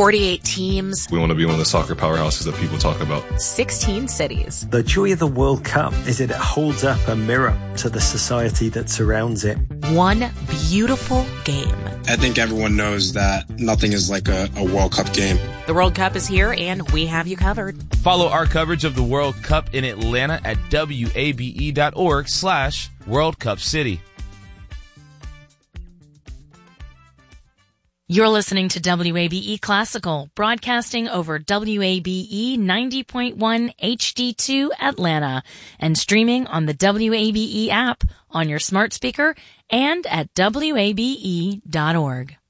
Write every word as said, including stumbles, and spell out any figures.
forty-eight teams. We want to be one of the soccer powerhouses that people talk about. sixteen cities. The joy of the World Cup is that it holds up a mirror to the society that surrounds it. One beautiful game. I think everyone knows that nothing is like a, a World Cup game. The World Cup is here, and we have you covered. Follow our coverage of the World Cup in Atlanta at wabe.org slash World Cup City. You're listening to W A B E Classical, broadcasting over W A B E ninety point one H D two Atlanta and streaming on the W A B E app on your smart speaker and at W A B E dot org.